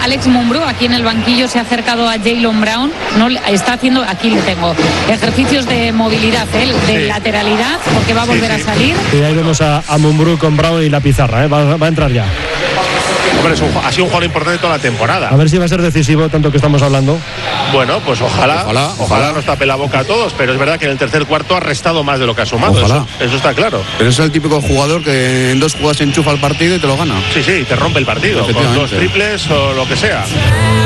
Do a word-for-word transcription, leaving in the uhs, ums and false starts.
Alex Mumbrú, aquí en el banquillo, se ha acercado a Jaylen Brown. No, está haciendo, aquí le tengo, ejercicios de movilidad, ¿eh? de sí. lateralidad, porque va a volver sí, sí. a salir. Y ahí vemos a, a Mumbrú con Brown y la pizarra, ¿eh? va, va a entrar ya. Hombre, es un, ha sido un jugador importante toda la temporada. A ver si va a ser decisivo, tanto que estamos hablando. Bueno, pues ojalá, ojalá, ojalá, ojalá nos tape la boca a todos, pero es verdad que en el tercer cuarto ha restado más de lo que ha sumado. Eso, eso está claro. Pero es el típico jugador que en dos jugadas enchufa el partido y te lo gana. Sí, sí, te rompe el partido, con dos triples o lo que sea.